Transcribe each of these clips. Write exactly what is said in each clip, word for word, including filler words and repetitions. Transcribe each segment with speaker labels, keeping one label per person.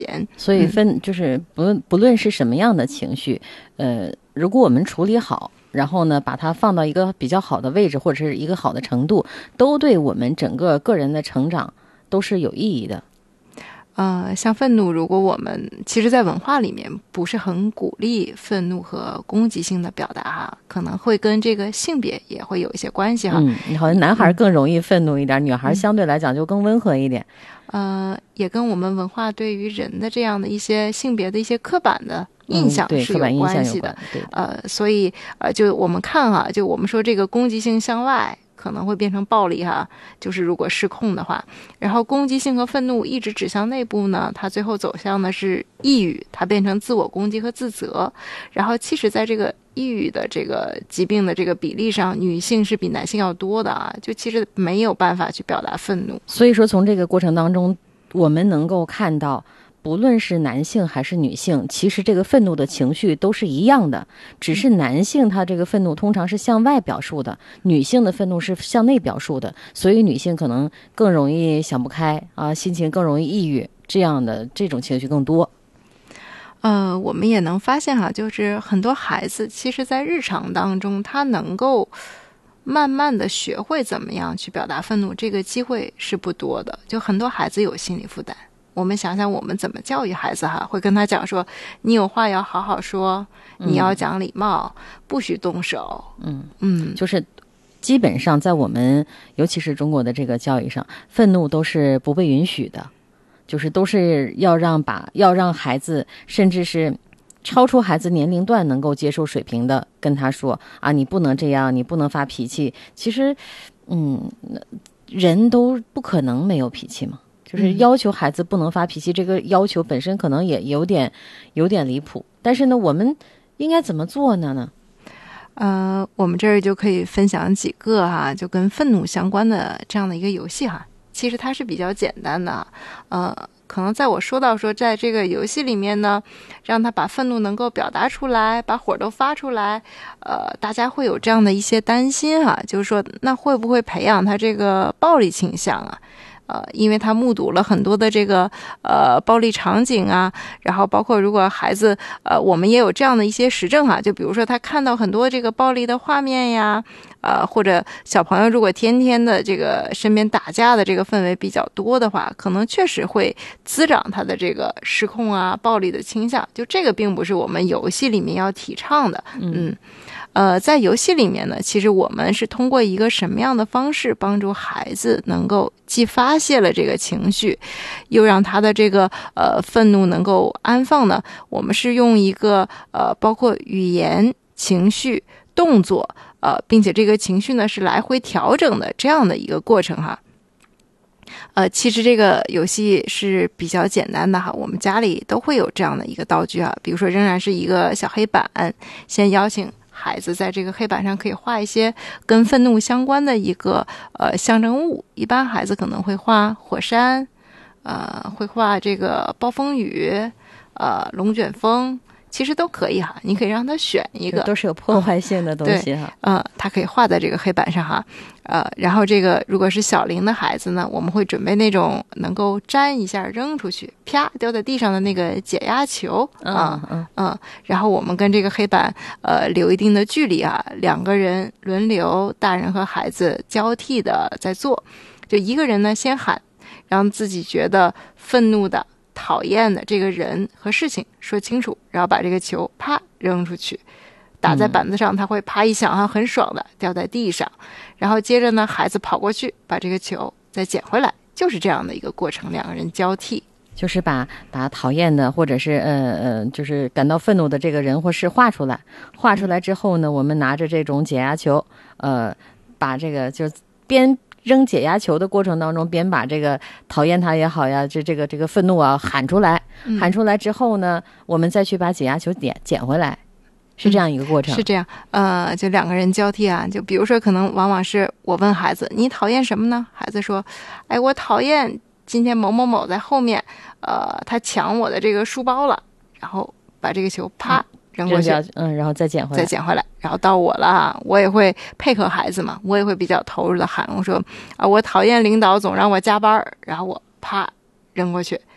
Speaker 1: 所以分就是不不论是什么样的情绪，呃，如果我们处理好，然后呢把它放到一个比较好的位置或者是一个好的程度，都对我们整个个人的成长都是有意义的。
Speaker 2: 呃，像愤怒，如果我们其实在文化里面不是很鼓励愤怒和攻击性的表达哈，可能会跟这个性别也会有一些关系哈。
Speaker 1: 嗯，好像男孩更容易愤怒一点，嗯、女孩相对来讲就更温和一点。
Speaker 2: 呃，也跟我们文化对于人的这样的一些性别的一些刻板的印象是有关系的。
Speaker 1: 嗯、对，对
Speaker 2: 呃，所以呃，就我们看哈，就我们说这个攻击性向外可能会变成暴力哈，就是如果失控的话，然后攻击性和愤怒一直指向内部呢，它最后走向的是抑郁，它变成自我攻击和自责。然后其实在这个抑郁的这个疾病的这个比例上，女性是比男性要多的啊，就其实没有办法去表达愤怒。
Speaker 1: 所以说从这个过程当中，我们能够看到不论是男性还是女性，其实这个愤怒的情绪都是一样的，只是男性他这个愤怒通常是向外表述的，女性的愤怒是向内表述的，所以女性可能更容易想不开啊，心情更容易抑郁，这样的这种情绪更多。
Speaker 2: 呃，我们也能发现哈，就是很多孩子其实在日常当中，他能够慢慢的学会怎么样去表达愤怒，这个机会是不多的。就很多孩子有心理负担。我们想想我们怎么教育孩子哈，会跟他讲说，你有话要好好说，你要讲礼貌，嗯、不许动手。
Speaker 1: 嗯嗯，就是基本上在我们尤其是中国的这个教育上，愤怒都是不被允许的，就是都是要让把要让孩子甚至是超出孩子年龄段能够接受水平的跟他说啊，你不能这样，你不能发脾气。其实嗯，人都不可能没有脾气嘛，就是要求孩子不能发脾气，这个要求本身可能也有点有点离谱。但是呢，我们应该怎么做呢呢？
Speaker 2: 呃，我们这儿就可以分享几个哈，就跟愤怒相关的这样的一个游戏哈。其实它是比较简单的，呃，可能在我说到说，在这个游戏里面呢，让他把愤怒能够表达出来，把火都发出来，呃，大家会有这样的一些担心哈，就是说，那会不会培养他这个暴力倾向啊？呃，因为他目睹了很多的这个呃暴力场景啊，然后包括如果孩子呃，我们也有这样的一些实证哈，就比如说他看到很多这个暴力的画面呀，呃，或者小朋友如果天天的这个身边打架的这个氛围比较多的话，可能确实会滋长他的这个失控啊、暴力的倾向。就这个并不是我们游戏里面要提倡的，嗯。呃，在游戏里面呢，其实我们是通过一个什么样的方式帮助孩子能够既发泄了这个情绪，又让他的这个呃愤怒能够安放呢？我们是用一个呃包括语言、情绪、动作，呃，并且这个情绪呢是来回调整的这样的一个过程哈。呃，其实这个游戏是比较简单的哈，我们家里都会有这样的一个道具啊，比如说仍然是一个小黑板，先邀请孩子在这个黑板上可以画一些跟愤怒相关的一个呃象征物，一般孩子可能会画火山，呃，会画这个暴风雨，呃，龙卷风，其实都可以哈，你可以让他选一个，
Speaker 1: 都是有破坏性的东西哈。
Speaker 2: 嗯、呃，他可以画在这个黑板上哈，呃，然后这个如果是小龄的孩子呢，我们会准备那种能够粘一下扔出去，啪掉在地上的那个解压球啊，嗯嗯，然后我们跟这个黑板呃留一定的距离啊，两个人轮流，大人和孩子交替的在做，就一个人呢先喊，让自己觉得愤怒的、讨厌的这个人和事情说清楚，然后把这个球啪扔出去，打在板子上，他会啪一响，很爽的掉在地上，然后接着呢，孩子跑过去把这个球再捡回来，就是这样的一个过程，两个人交替，
Speaker 1: 就是把把讨厌的或者是呃呃，就是感到愤怒的这个人或事画出来，画出来之后呢，我们拿着这种解压球，呃，把这个就边扔解压球的过程当中，边把这个讨厌他也好呀，这这个这个愤怒啊喊出来，喊出来之后呢，我们再去把解压球捡捡回来。是这样一个过程、
Speaker 2: 嗯、是这样，呃，就两个人交替啊，就比如说可能往往是我问孩子你讨厌什么呢，孩子说哎我讨厌今天某某某在后面呃他抢我的这个书包了，然后把这个球啪、嗯、扔过去，
Speaker 1: 嗯，然后再捡回来，
Speaker 2: 再捡回来，然后到我了啊，我也会配合孩子嘛，我也会比较投入的喊，我说啊我讨厌领导总让我加班，然后我啪扔过去，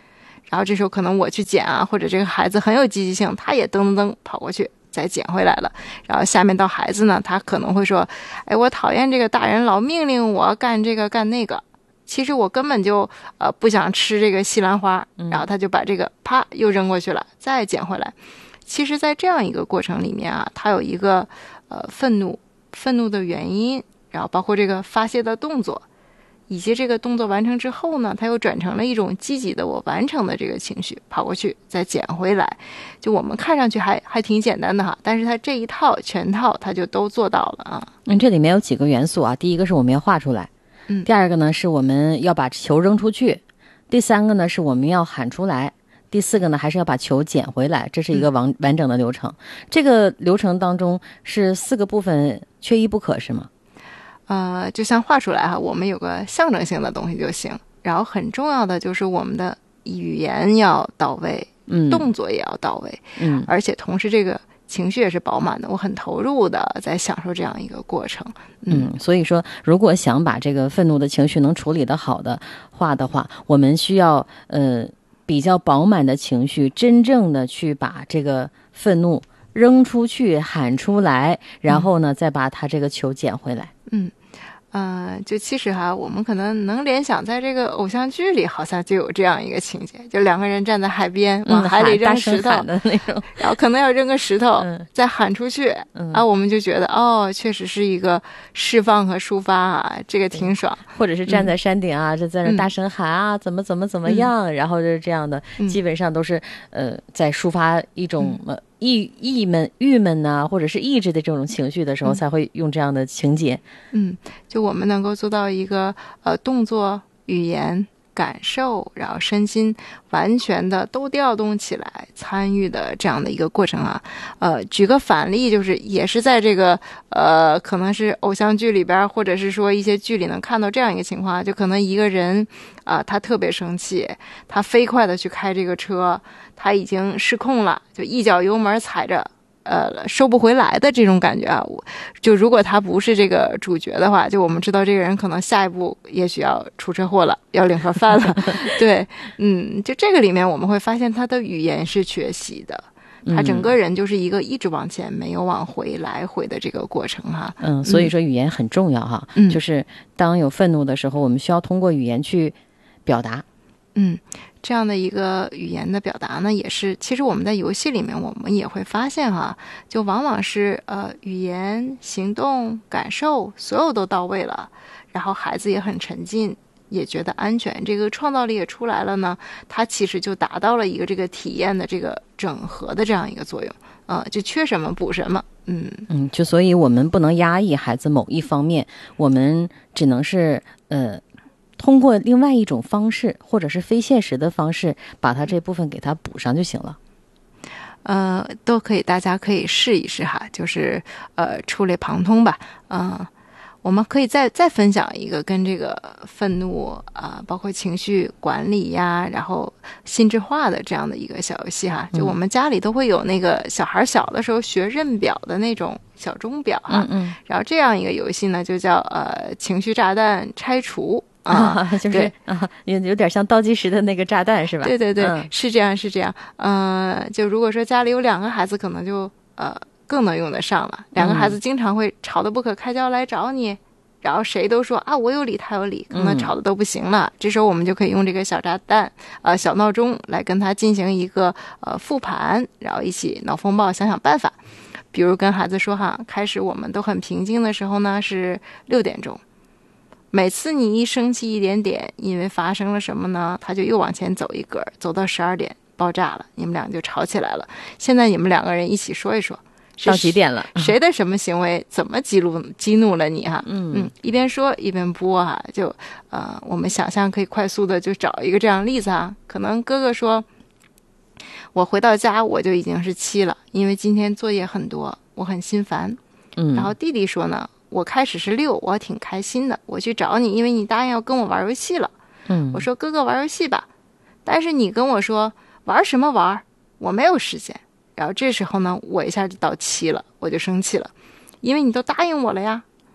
Speaker 2: 然后这时候可能我去捡啊，或者这个孩子很有积极性，他也噔噔噔跑过去再捡回来了。然后下面到孩子呢，他可能会说，哎，我讨厌这个大人老命令我干这个干那个，其实我根本就呃不想吃这个西兰花，然后他就把这个啪又扔过去了，再捡回来。其实在这样一个过程里面啊，他有一个呃愤怒愤怒的原因，然后包括这个发泄的动作，以及这个动作完成之后呢，他又转成了一种积极的我完成的这个情绪，跑过去再捡回来。就我们看上去还还挺简单的哈，但是他这一套全套他就都做到了啊。
Speaker 1: 嗯，这里面有几个元素啊，第一个是我们要画出来，
Speaker 2: 嗯，
Speaker 1: 第二个呢是我们要把球扔出去，第三个呢是我们要喊出来，第四个呢还是要把球捡回来，这是一个完完整的流程。这个流程当中是四个部分缺一不可，是吗？
Speaker 2: 呃，就像画出来哈，我们有个象征性的东西就行。然后很重要的就是我们的语言要到位，
Speaker 1: 嗯，
Speaker 2: 动作也要到位，
Speaker 1: 嗯，
Speaker 2: 而且同时这个情绪也是饱满的，我很投入的在享受这样一个过程。
Speaker 1: 嗯，所以说如果想把这个愤怒的情绪能处理得好的话的话，我们需要呃比较饱满的情绪，真正的去把这个愤怒扔出去喊出来，然后呢、嗯、再把它这个球捡回来。
Speaker 2: 嗯呃，就其实哈，我们可能能联想，在这个偶像剧里好像就有这样一个情节，就两个人站在海边往海里扔石头、
Speaker 1: 嗯、的那种，
Speaker 2: 然后可能要扔个石头、
Speaker 1: 嗯、
Speaker 2: 再喊出去、嗯、啊，我们就觉得哦，确实是一个释放和抒发啊，这个挺爽。
Speaker 1: 或者是站在山顶啊，就、嗯、在那大声喊啊、嗯，怎么怎么怎么样，嗯、然后就是这样的、嗯，基本上都是呃在抒发一种、嗯、呃郁郁闷、郁闷呐，或者是抑制的这种情绪的时候，才会用这样的情节。
Speaker 2: 嗯，就我们能够做到一个呃动作、语言、感受，然后身心完全的都调动起来参与的这样的一个过程啊。呃，举个反例，就是也是在这个呃可能是偶像剧里边，或者是说一些剧里能看到这样一个情况，就可能一个人啊、呃，他特别生气，他飞快的去开这个车，他已经失控了，就一脚油门踩着。呃，收不回来的这种感觉啊，我就如果他不是这个主角的话，就我们知道这个人可能下一步也许要出车祸了，要领盒饭了。对，嗯，就这个里面我们会发现他的语言是缺席的，他整个人就是一个一直往前没有往回来回的这个过程哈。
Speaker 1: 嗯，所以说语言很重要哈，
Speaker 2: 嗯，
Speaker 1: 就是当有愤怒的时候，我们需要通过语言去表达。
Speaker 2: 嗯，这样的一个语言的表达呢，也是其实我们在游戏里面我们也会发现哈，就往往是呃语言、行动、感受所有都到位了，然后孩子也很沉浸，也觉得安全，这个创造力也出来了呢，它其实就达到了一个这个体验的这个整合的这样一个作用，呃，就缺什么补什么。嗯
Speaker 1: 嗯，就所以我们不能压抑孩子某一方面，我们只能是呃。通过另外一种方式，或者是非现实的方式，把它这部分给它补上就行了。
Speaker 2: 呃，都可以，大家可以试一试哈，就是呃触类旁通吧。嗯、呃，我们可以再再分享一个跟这个愤怒啊、呃，包括情绪管理呀，然后心智化的这样的一个小游戏哈。就我们家里都会有那个小孩小的时候学认表的那种小钟表哈。
Speaker 1: 嗯嗯。
Speaker 2: 然后这样一个游戏呢，就叫呃情绪炸弹拆除。
Speaker 1: 啊，就是啊，有有点像倒计时的那个炸弹是吧？
Speaker 2: 对对对，
Speaker 1: 嗯、
Speaker 2: 是这样是这样。呃，就如果说家里有两个孩子，可能就呃更能用得上了。两个孩子经常会吵得不可开交来找你，嗯、然后谁都说啊我有理他有理，可能吵得都不行了。嗯、这时候我们就可以用这个小炸弹呃小闹钟来跟他进行一个呃复盘，然后一起脑风暴想想办法。比如跟孩子说哈，开始我们都很平静的时候呢是六点钟。每次你一生气一点点，因为发生了什么呢？他就又往前走一格，走到十二点爆炸了，你们俩就吵起来了。现在你们两个人一起说一说，
Speaker 1: 到几点了？
Speaker 2: 谁的什么行为怎么激怒激怒了你哈？
Speaker 1: 嗯
Speaker 2: 嗯，一边说一边播哈，就呃，我们想象可以快速的就找一个这样例子啊。可能哥哥说，我回到家我就已经是七了，因为今天作业很多，我很心烦。
Speaker 1: 嗯，
Speaker 2: 然后弟弟说呢？我开始是六，我挺开心的。我去找你，因为你答应要跟我玩游戏了。
Speaker 1: 嗯，
Speaker 2: 我说哥哥玩游戏吧，但是你跟我说玩什么玩，我没有时间。然后这时候呢，我一下就到七了，我就生气了，因为你都答应我了呀。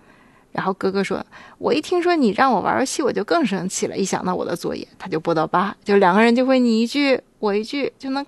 Speaker 2: 然后哥哥说，我一听说你让我玩游戏，我就更生气了，一想到我的作业，他就拨到八，就两个人就会你一句我一句，就能